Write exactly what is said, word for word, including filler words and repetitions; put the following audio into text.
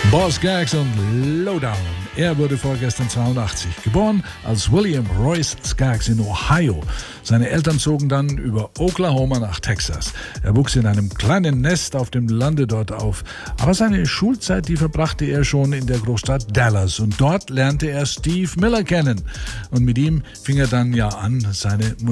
Boz Scaggs und Lowdown. Er wurde vorgestern zweiundachtzig. Geboren als William Royce Scaggs in Ohio. Seine Eltern zogen dann über Oklahoma nach Texas. Er wuchs in einem kleinen Nest auf dem Lande dort auf. Aber seine Schulzeit, die verbrachte er schon in der Großstadt Dallas. Und dort lernte er Steve Miller kennen. Und mit ihm fing er dann ja an, seine